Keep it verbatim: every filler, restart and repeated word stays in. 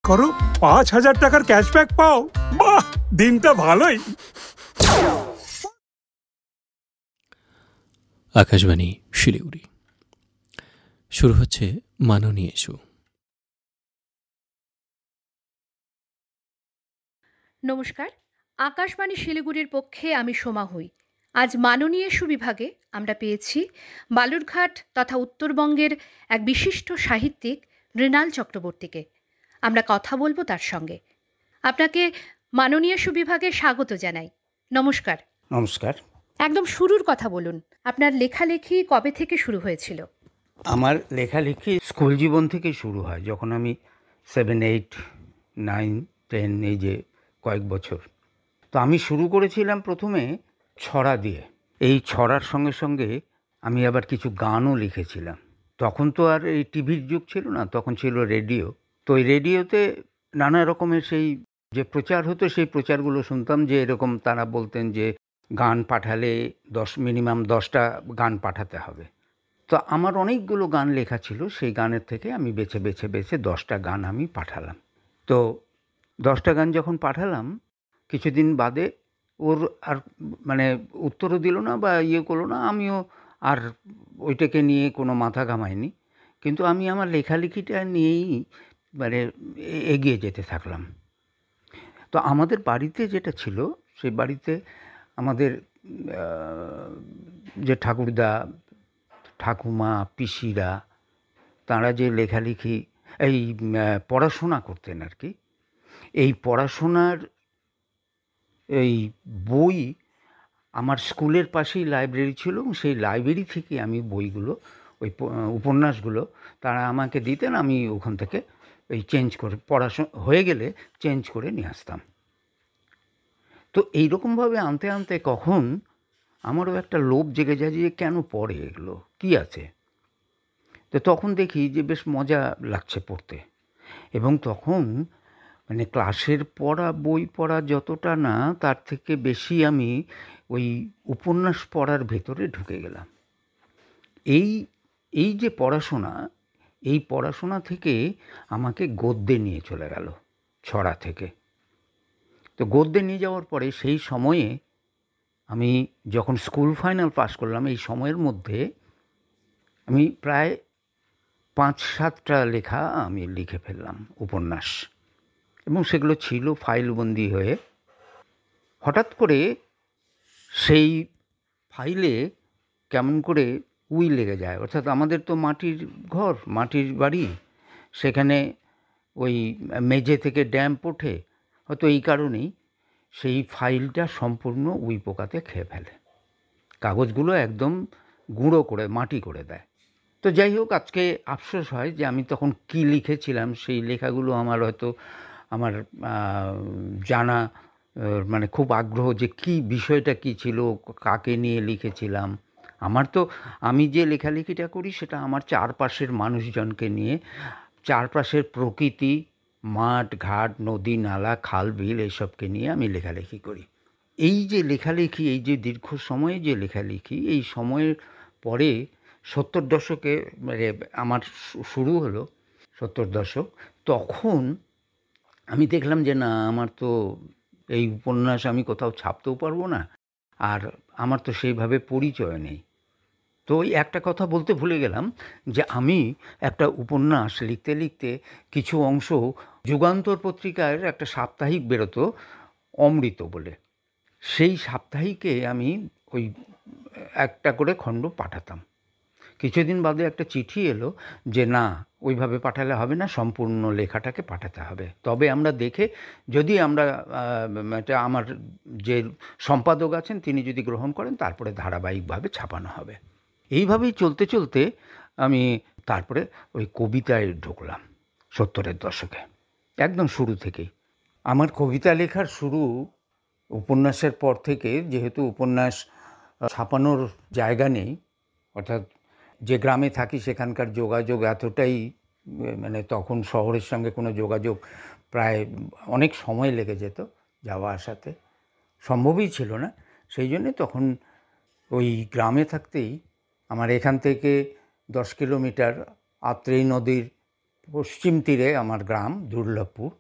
করো, পাঁচ হাজার টাকার ক্যাশব্যাক পাও। বাহ, দিনটা ভালোই। আকাশবাণী শিলিগুড়ি, শুরু হচ্ছে মাননী এসো। নমস্কার, আকাশবাণী শিলিগুড়ির পক্ষে আমি সোমা হই। আজ মাননী এসো বিভাগে আমরা পেয়েছি বালুরঘাট তথা উত্তরবঙ্গের এক বিশিষ্ট সাহিত্যিক মৃণাল চক্রবর্তীকে। আমরা কথা বলবো তার সঙ্গে। আপনাকে মাননী এসো বিভাগে স্বাগত জানাই। নমস্কার। নমস্কার। একদম শুরুর কথা বলুন, আপনার লেখালেখি কবে থেকে শুরু হয়েছিল? আমার লেখালেখি স্কুল জীবন থেকেই শুরু হয়, যখন আমি সেভেন এইট নাইন টেন এই যে কয়েক বছর। তো আমি শুরু করেছিলাম প্রথমে ছড়া দিয়ে। এই ছড়ার সঙ্গে সঙ্গে আমি আবার কিছু গানও লিখেছিলাম। তখন তো আর এই টিভির যুগ ছিল না, তখন ছিল রেডিও। তো এই রেডিওতে নানা রকমের সেই যে প্রচার হতো, সেই প্রচারগুলো শুনতাম। যে এরকম তারা বলতেন যে গান পাঠালে দশ মিনিমাম দশটা গান পাঠাতে হবে। তো আমার অনেকগুলো গান লেখা ছিল, সেই গানের থেকে আমি বেছে বেছে বেছে দশটা গান আমি পাঠালাম। তো দশটা গান যখন পাঠালাম, কিছুদিন বাদে ওর আর মানে উত্তরও দিল না বা ইয়ে করলো না। আমিও আর ওইটাকে নিয়ে কোনো মাথা ঘামাইনি, কিন্তু আমি আমার লেখালেখিটা নিয়েই মানে এগিয়ে যেতে থাকলাম। তো আমাদের বাড়িতে যেটা ছিল, সেই বাড়িতে আমাদের যে ঠাকুরদা, ঠাকুমা, পিসিরা, তাঁরা যে লেখালেখি এই পড়াশোনা করতেন আর কি, এই পড়াশোনার এই বই আমার স্কুলের পাশেই লাইব্রেরি ছিল, সেই লাইব্রেরি থেকে আমি বইগুলো, ওই উপন্যাসগুলো তারা আমাকে দিতেন। আমি ওখান থেকে ওই চেঞ্জ করে, পড়াশোনা হয়ে গেলে চেঞ্জ করে নিয়ে আসতাম। তো এইরকমভাবে আনতে আনতে কখন আমারও একটা লোভ জেগে যায় যে কেন পড়ে, এগুলো কী আছে। তো তখন দেখি যে বেশ মজা লাগছে পড়তে। এবং তখন মানে ক্লাসের পড়া, বই পড়া যতটা না, তার থেকে বেশি আমি ওই উপন্যাস পড়ার ভেতরে ঢুকে গেলাম। এই এই যে পড়াশোনা, এই পড়াশোনা থেকে আমাকে গদ্যে নিয়ে চলে গেল, ছড়া থেকে। তো গদ্যে নিয়ে যাওয়ার পরে সেই সময়ে আমি যখন স্কুল ফাইনাল পাস করলাম, এই সময়ের মধ্যে আমি প্রায় পাঁচ সাতটা লেখা আমি লিখে ফেললাম, উপন্যাস। এবং সেগুলো ছিল ফাইলবন্দি হয়ে। হঠাৎ করে সেই ফাইলে কেমন করে উই লেগে যায়। অর্থাৎ আমাদের তো মাটির ঘর, মাটির বাড়ি, সেখানে ওই মেঝে থেকে ড্যাম্প ওঠে, হয়তো এই কারণেই সেই ফাইলটা সম্পূর্ণ উই পোকাতে খেয়ে ফেলে, কাগজগুলো একদম গুঁড়ো করে মাটি করে দেয়। তো যাই হোক, আজকে আফসোস হয় যে আমি তখন কি লিখেছিলাম, সেই লেখাগুলো আমার হয়তো আমার জানা মানে খুব আগ্রহ যে কি বিষয়টা কি ছিল, কাকে নিয়ে লিখেছিলাম। আমার তো আমি যে লেখালেখিটা করি সেটা আমার চারপাশের মানুষজনকে নিয়ে, চারপাশের প্রকৃতি, মাঠ ঘাট, নদী নালা, খাল বিল, এইসবকে নিয়ে আমি লেখালেখি করি। এই যে লেখালেখি, এই যে দীর্ঘ সময়ে যে লেখালেখি, এই সময়ের পরে সত্তর দশকে মানে আমার শুরু হলো, সত্তর দশক। তখন আমি দেখলাম যে না, আমার তো এই উপন্যাস আমি কোথাও ছাপতেও পারবো না, আর আমার তো সেইভাবে পরিচয় নেই। তো ওই একটা কথা বলতে ভুলে গেলাম যে আমি একটা উপন্যাস লিখতে লিখতে কিছু অংশ যুগান্তর পত্রিকার একটা সাপ্তাহিক বেরোতো অমৃত বলে, সেই সাপ্তাহিকে আমি ওই একটা করে খণ্ড পাঠাতাম। কিছুদিন বাদে একটা চিঠি এলো যে না, ওইভাবে পাঠালে হবে না, সম্পূর্ণ লেখাটাকে পাঠাতে হবে। তবে আমরা দেখে, যদি আমরা এটা আমার যে সম্পাদক আছেন তিনি যদি গ্রহণ করেন, তারপরে ধারাবাহিকভাবে ছাপানো হবে। এইভাবেই চলতে চলতে আমি তারপরে ওই কবিতায় ঢুকলাম সত্তরের দশকে, একদম শুরু থেকেই। আমার কবিতা লেখার শুরু উপন্যাসের পর থেকে। যেহেতু উপন্যাস ছাপানোর জায়গা নেই, অর্থাৎ যে গ্রামে থাকি সেখানকার যোগাযোগ এতটাই, মানে তখন শহরের সঙ্গে কোনো যোগাযোগ প্রায় অনেক সময় লেগে যেত, যাওয়া আসাতে সম্ভবই ছিল না। সেই জন্যে তখন ওই গ্রামে থাকতেই আমার এখান থেকে দশ কিলোমিটার আত্রেই নদীর পশ্চিম তীরে আমার গ্রাম দুর্লভপুর।